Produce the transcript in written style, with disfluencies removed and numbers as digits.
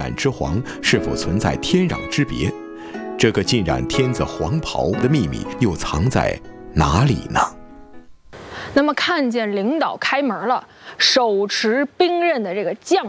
染之皇是否存在天壤之别？这个浸染天子黄袍的秘密又藏在哪里呢？ 那么看见领导开门了，手持兵刃的这个将